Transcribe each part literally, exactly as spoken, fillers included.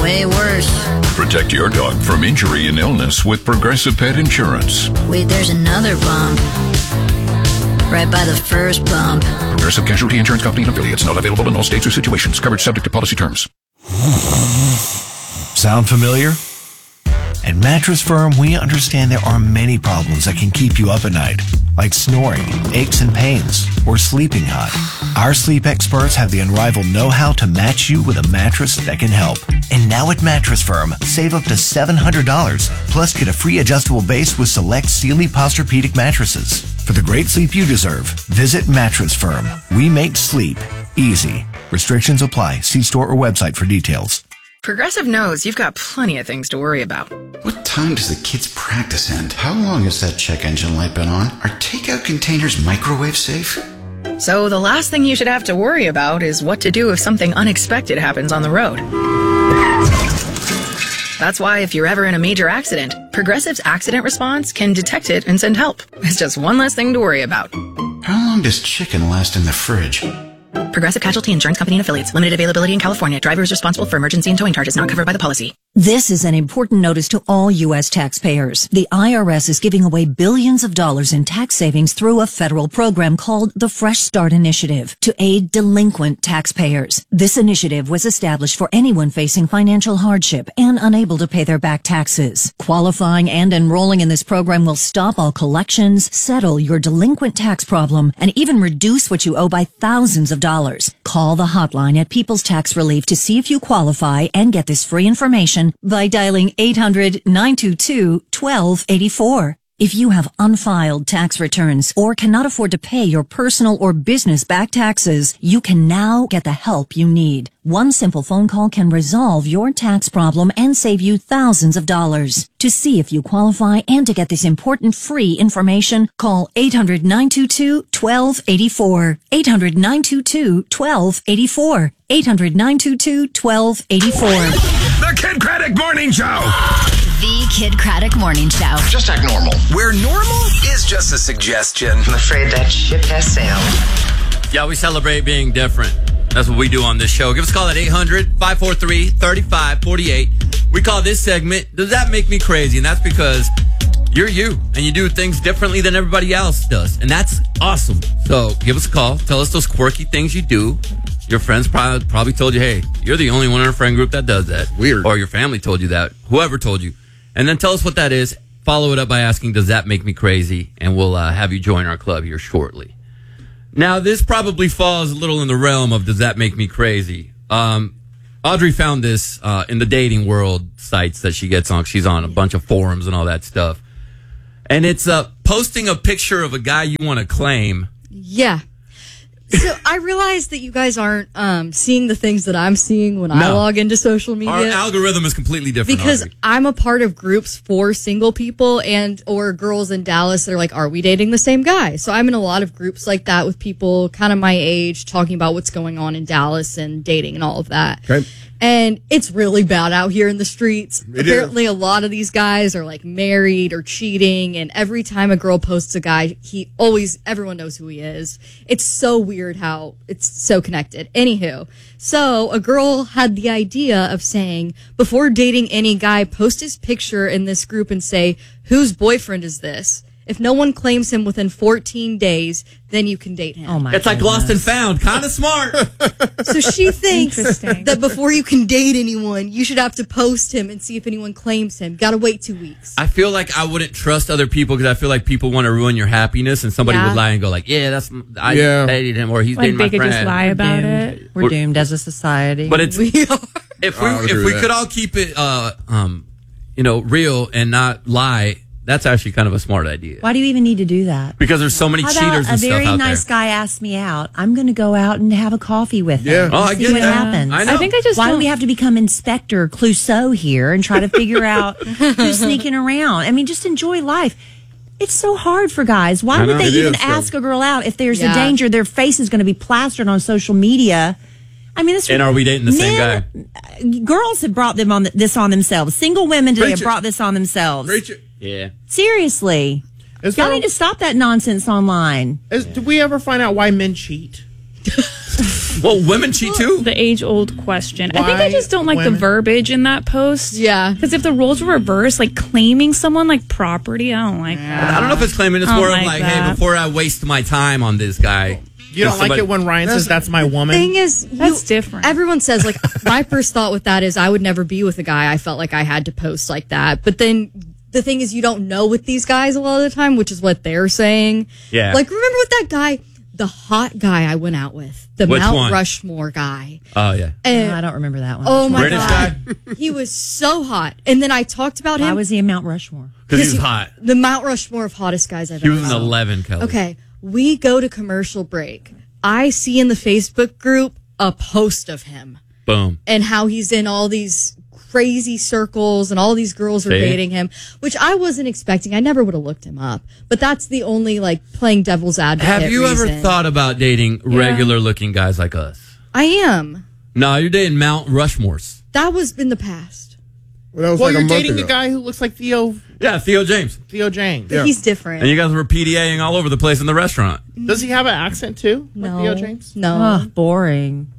way worse. Protect your dog from injury and illness with Progressive Pet Insurance. Wait, there's another bump. Right by the first bump. Progressive Casualty Insurance Company and affiliates. Not available in all states or situations. Coverage subject to policy terms. Sound familiar? At Mattress Firm, we understand there are many problems that can keep you up at night, like snoring, aches and pains, or sleeping hot. Our sleep experts have the unrivaled know-how to match you with a mattress that can help. And now at Mattress Firm, save up to seven hundred dollars, plus get a free adjustable base with select Sealy Posturepedic mattresses. For the great sleep you deserve, visit Mattress Firm. We make sleep easy. Restrictions apply. See store or website for details. Progressive knows you've got plenty of things to worry about. What time does the kids' practice end? How long has that check engine light been on? Are takeout containers microwave safe? So the last thing you should have to worry about is what to do if something unexpected happens on the road. That's why if you're ever in a major accident, Progressive's accident response can detect it and send help. It's just one less thing to worry about. How long does chicken last in the fridge? Progressive Casualty Insurance Company and affiliates. Limited availability in California. Driver is responsible for emergency and towing charges not covered by the policy. This is an important notice to all U S taxpayers. The I R S is giving away billions of dollars in tax savings through a federal program called the Fresh Start Initiative to aid delinquent taxpayers. This initiative was established for anyone facing financial hardship and unable to pay their back taxes. Qualifying and enrolling in this program will stop all collections, settle your delinquent tax problem, and even reduce what you owe by thousands of dollars. Call the hotline at People's Tax Relief to see if you qualify and get this free information by dialing eight hundred, nine two two, one two eight four. If you have unfiled tax returns or cannot afford to pay your personal or business back taxes, you can now get the help you need. One simple phone call can resolve your tax problem and save you thousands of dollars. To see if you qualify and to get this important free information, call eight hundred, nine two two, one two eight four. eight hundred, nine two two, one two eight four. eight hundred, nine two two, one two eight four. The Kid Craddock Morning Show. The Kid Craddock Morning Show. Just act normal. Where normal is just a suggestion. I'm afraid that ship has sailed. Yeah, we celebrate being different. That's what we do on this show. Give us a call at eight hundred, five four three, three five four eight. We call this segment, Does That Make Me Crazy? And that's because you're you, and you do things differently than everybody else does. And that's awesome. So give us a call. Tell us those quirky things you do. Your friends probably, probably told you, hey, you're the only one in our friend group that does that. Weird. Or your family told you that. Whoever told you. And then tell us what that is. Follow it up by asking, does that make me crazy? And we'll uh, have you join our club here shortly. Now, this probably falls a little in the realm of does that make me crazy? Um, Audrey found this uh, in the dating world sites that she gets on. She's on a bunch of forums and all that stuff. And it's uh, posting a picture of a guy you want to claim. Yeah. So I realize that you guys aren't um, seeing the things that I'm seeing when no. I log into social media. Our algorithm is completely different. Because Audrey. I'm a part of groups for single people and or girls in Dallas that are like, are we dating the same guy? So I'm in a lot of groups like that with people kind of my age talking about what's going on in Dallas and dating and all of that. Okay. And it's really bad out here in the streets. It Apparently, is. a lot of these guys are like married or cheating. And every time a girl posts a guy, he always, everyone knows who he is. It's so weird how it's so connected. Anywho, so a girl had the idea of saying, before dating any guy, post his picture in this group and say, whose boyfriend is this? If no one claims him within fourteen days, then you can date him. Oh my It's like Lost and Found. Kind of smart. So she thinks that before you can date anyone, you should have to post him and see if anyone claims him. Got to wait two weeks. I feel like I wouldn't trust other people because I feel like people want to ruin your happiness, and somebody Yeah. would lie and go like, "Yeah, that's I Yeah. dated him," or he's Like dating they my could friend. just lie about it. We're doomed as a society. But it's We are. if we I would if agree we with could that. all keep it, uh, um, you know, real and not lie. That's actually kind of a smart idea Why do you even need to do that? because there's so many How cheaters about and a stuff very out nice there. guy asked me out? I'm going to go out and have a coffee with him. Yeah. and Oh, I see get what that. happens. I know. I think I just Why do don't- we have to become Inspector Clouseau here and try to figure out who's sneaking around? I mean, just enjoy life. It's so hard for guys. Why I would know. they It even is, ask though. a girl out if there's Yeah. a danger their face is going to be plastered on social media? I mean, this And are we dating the same men- guy? Girls have brought them on th- this on themselves. Single women today Preach have it. brought this on themselves. Preach it. Yeah. Seriously. Is Y'all there- need to stop that nonsense online. Is, did we ever find out why men cheat? Well, women cheat too. The age-old question. Why I think I just don't like women? the verbiage in that post. Yeah. Because if the roles were reversed, like claiming someone like property, I don't like that. I don't know if it's claiming. It's I don't more of like like, that. hey, before I waste my time on this guy. You don't like it when Ryan says that's my woman? Thing is, you, That's different. Everyone says, like, my first thought with that is I would never be with a guy I felt like I had to post like that. But then the thing is, you don't know with these guys a lot of the time, which is what they're saying. Yeah. Like, remember with that guy, the hot guy I went out with, the Which Mount one? Rushmore guy. Oh, yeah. And, No, I don't remember that one. oh my British God. He was so hot. And then I talked about Why him. was he in Mount Rushmore? Because he was hot. The Mount Rushmore of hottest guys I've He ever was an seen. eleven, Kelly. Okay, we go to commercial break. I see in the Facebook group a post of him Boom. and how he's in all these crazy circles and all these girls are See? dating him, which I wasn't expecting. I never would have looked him up, but that's the only like playing devil's advocate. Have you reason. ever thought about dating regular-looking guys like us? I am. No, you're dating Mount Rushmores. That was in the past. Well, that was Well, like a you're month dating ago. a guy who looks like Theo Yeah, Theo James. Theo James. Yeah. He's different. And you guys were PDAing all over the place in the restaurant. Does he have an accent too? Like No. Theo James? No. Oh, boring.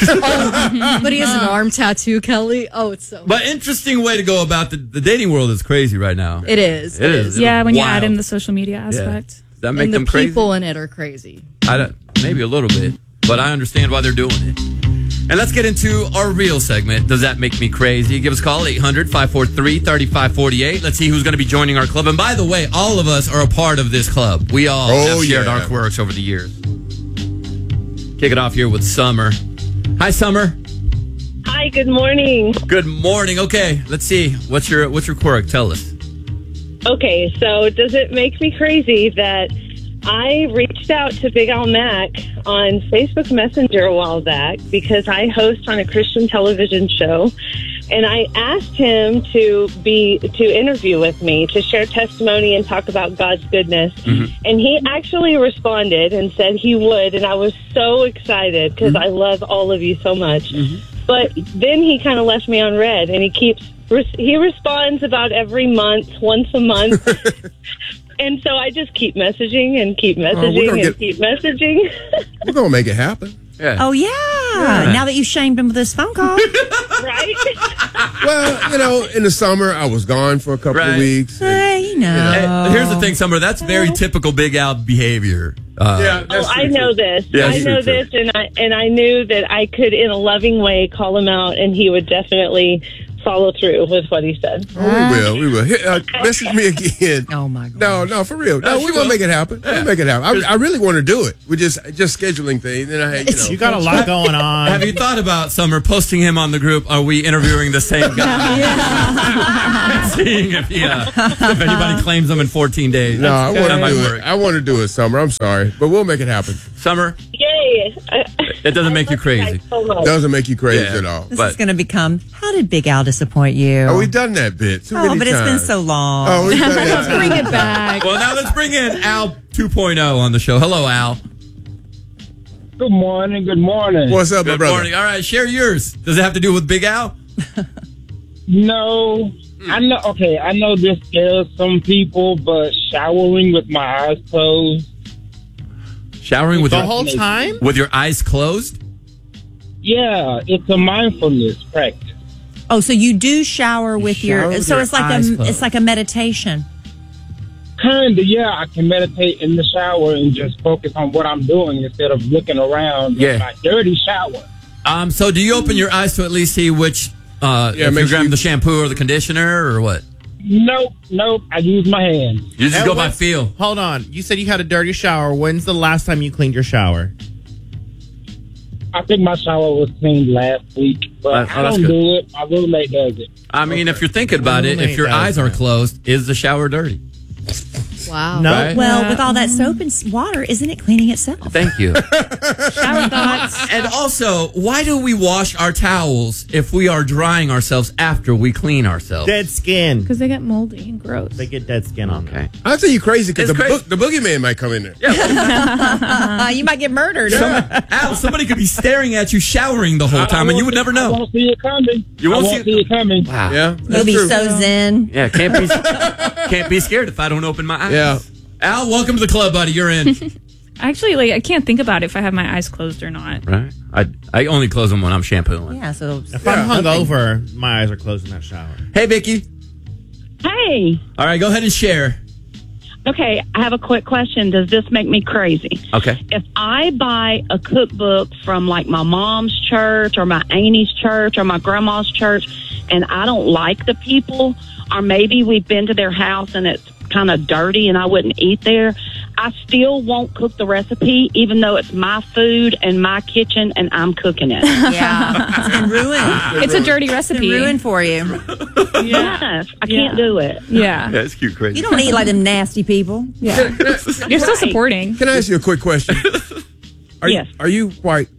But he has an arm tattoo, Kelly. Oh, it's so. But interesting way to go about the, the dating world is crazy right now. It is. It is. Yeah, when you add Wild. in the social media aspect. Does that make And the them crazy? people in it are crazy. I don't, maybe a little bit, but I understand why they're doing it. And let's get into our real segment. Does that make me crazy? Give us a call, eight hundred, five four three, three five four eight. Let's see who's going to be joining our club. And by the way, all of us are a part of this club. We all Oh, have shared yeah. our quirks over the years. Kick it off here with Summer. Hi, Summer. Hi, good morning. Good morning. Okay, let's see. What's your what's your quirk? Tell us. Okay, so does it make me crazy that I reached out to Big Al Mac on Facebook Messenger a while back because I host on a Christian television show, and I asked him to be to interview with me to share testimony and talk about God's goodness, Mm-hmm. and he actually responded and said he would, and I was so excited because Mm-hmm. I love all of you so much. But then he kind of left me on red, and he keeps he responds about every month, once a month. And so I just keep messaging and keep messaging gonna and get- keep messaging. We're gonna make it happen. Yeah. Oh, yeah. Yeah. Now that you shamed him with this phone call. Right? Well, you know, in the summer I was gone for a couple Right. of weeks. Hey, you know. Hey, here's the thing, Summer. That's very typical Big Al behavior. Uh, Yeah, Oh, I know this. Yeah, I that's know true, this, and I and I knew that I could, in a loving way, call him out, and he would definitely follow through with what he said. Oh, we will. We will. Hit, uh, message me again. Oh, my God. No, no, for real. No, No, we're she gonna will. make it happen. We'll make it happen. I, I really want to do it. We're just just scheduling things. And I, you know, You got a lot going on. Have you thought about, Summer, posting him on the group? Are we interviewing the same guy? Seeing if, he, uh, if anybody claims him in fourteen days. no, I That want to might do work. it. I want to do it, Summer. I'm sorry, but we'll make it happen. Summer, Yay! it doesn't make you crazy. So much. Doesn't make you crazy Yeah. at all. This But- is going to become, how did Big Al disappoint you? Oh, we've done that bit too Oh, many but it's been times. so long. Oh, we've done that. Bring it back. Well, now let's bring in Al two point oh on the show. Hello, Al. Good morning. Good morning. What's up, my Good brother? morning. All right, share yours. Does it have to do with Big Al? No, I know. Okay, I know this scares some people, but showering with my eyes closed. Showering with the your whole time? with your eyes closed? Yeah, it's a mindfulness practice. Oh, so you do shower with shower your, with so your it's like eyes a, closed. it's like a meditation. Kinda, yeah. I can meditate in the shower and just focus on what I'm doing instead of looking around Yeah. in my dirty shower. Um, so do you open your eyes to at least see which, uh, Yeah, if make you're sure grabbing you- the shampoo or the conditioner or what? Nope, nope. I use my hands. You just And go by what's- feel. Hold on. You said you had a dirty shower. When's the last time you cleaned your shower? I think my shower was cleaned last week, but Oh, that's I don't good. do it. My roommate does it. I mean, if you're thinking about it, if Roommate your does eyes are that. closed, is the shower dirty? Wow. No. Right? Well, with all that soap and s- water, isn't it cleaning itself? Thank you. Shower thoughts. And also, why do we wash our towels if we are drying ourselves after we clean ourselves? Dead skin. Because they get moldy and gross. They get dead skin on them. Okay. I think you crazy because the, It's crazy. bo- the boogeyman might come in there. Uh, you might get murdered. Al, somebody could be staring at you showering the whole time, and you would never I know. won't see it coming. You won't I see won't it- see it coming. Wow. Yeah, You'll that's be true. so zen. Yeah, can't be can't be scared if I don't open my eyes. Yeah. Al, welcome to the club, buddy. You're in. Actually, like I can't think about it if I have my eyes closed or not. Right. I I only close them when I'm shampooing. Yeah, so if I'm hungover, my eyes are closed in that shower. Hey, Vicky. Hey. All right, go ahead and share. Okay, I have a quick question. Does this make me crazy? Okay. If I buy a cookbook from like my mom's church or my auntie's church or my grandma's church and I don't like the people, or maybe we've been to their house and it's kind of dirty and I wouldn't eat there, I still won't cook the recipe even though it's my food and my kitchen and I'm cooking it. Yeah, it's been ruined. It's a dirty recipe. It's been ruined for you. Yes, I can't Yeah. do it. Yeah. That's cute, crazy. You don't eat like them nasty people. Yeah. You're still supporting. Can I ask you a quick question? Are Yes. You, are you white?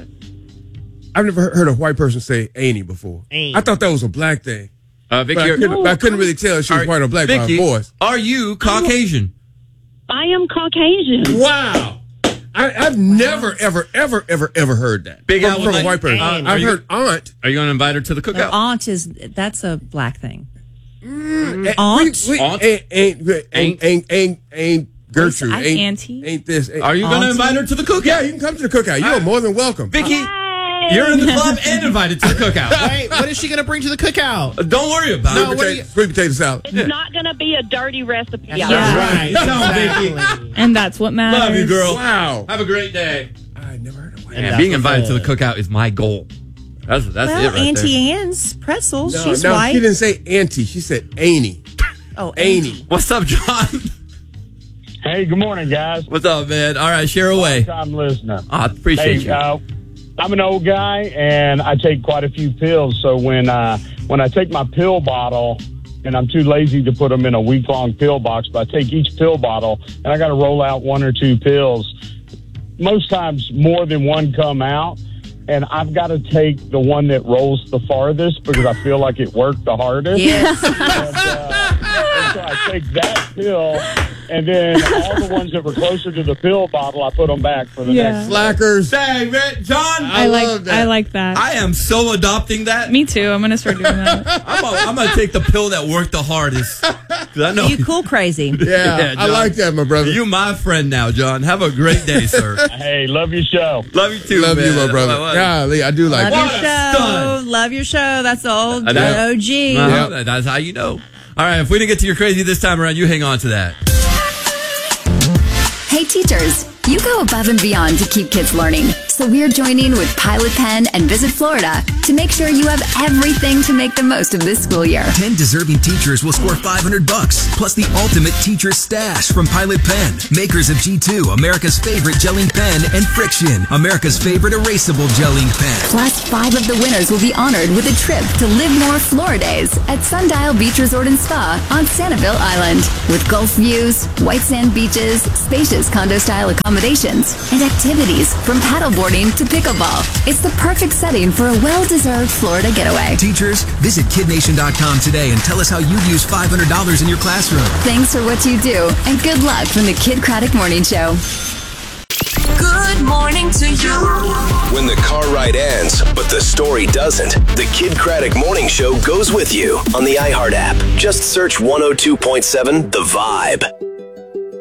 I've never heard a white person say "Annie" before. Ain't. I thought that was a black thing. Uh, Vicky, But I you're- couldn't, but I couldn't really tell if she was Are- white or black by her Vicky, voice. are you Caucasian? I am Caucasian. Wow. I, I've never, ever, ever, ever, ever heard that Big from, Al would from a like- white person. Uh, are I've you- heard aunt. Are you going to invite her to the No, cookout? aunt is that's a black thing. Mm, Aunt? we, we, Aunt? Ain't, ain't, ain't, ain't, ain't, ain't Gertrude. I- Ain't, auntie. ain't this. Ain't, Are you going to Auntie? invite her to the cookout? Yeah, you can come to the cookout. You're more than welcome. Vicky, you're in the club and invited to the cookout. Wait, what is she going to bring to the cookout? Uh, Don't worry about No, it. what Potato- are you- sweet potato salad. It's not going to be a dirty recipe. Yeah. Right. No, Vicky. Exactly. And that's what matters. Love you, girl. Wow. Have a great day. I never heard of white. And that's being what's invited to the good. cookout is my goal. That's that's well, it right Auntie there. Anne's pretzels. No, She's no, white. she didn't say auntie. She said Annie. Oh, Annie. What's up, John? Hey, good morning, guys. What's up, man? All right, share away. I'm listening. I appreciate Hey, you. uh, I'm an old guy, and I take quite a few pills. So when uh, when I take my pill bottle, and I'm too lazy to put them in a week-long pill box, but I take each pill bottle, and I got to roll out one or two pills. Most times, more than one come out, and I've got to take the one that rolls the farthest because I feel like it worked the hardest. Yes. And, uh, and so I take that pill, and then all the ones that were closer to the pill bottle, I put them back for the Yeah. next. Slackers. Dang, man. John, I, I, like love that. I like that. I am so adopting that. Me too. I'm gonna start doing that. I'm gonna I'm gonna take the pill that worked the hardest. 'Cause I know You cool crazy. Yeah, Yeah, I John. like that, my brother. you my friend now, John. Have a great day, sir. Hey, love your show. Love you too, Love man. you, my brother. What- what- Golly, I do like Love that. your What a show. stud. Love your show. That's the old I know. O G. Uh-huh. Yep. That's how you know. All right, if we didn't get to your crazy this time around, you hang on to that. Hey teachers, you go above and beyond to keep kids learning. So we're joining with Pilot Pen and Visit Florida to make sure you have everything to make the most of this school year. ten deserving teachers will score five hundred bucks, plus the ultimate teacher stash from Pilot Pen, makers of G two, America's favorite gelling pen, and Friction, America's favorite erasable gelling pen. Plus, five of the winners will be honored with a trip to Live More Floridays at Sundial Beach Resort and Spa on Sanibel Island. With Gulf views, white sand beaches, spacious condo-style accommodations, and activities from paddleboarding to pickleball. It's the perfect setting for a well-deserved Florida getaway. Teachers, visit kid nation dot com today and tell us how you use five hundred dollars in your classroom. Thanks for what you do, and good luck from the Kid Craddock Morning Show. Good morning to you. When the car ride ends, but the story doesn't, the Kid Craddock Morning Show goes with you on the iHeart app. Just search one oh two point seven The Vibe.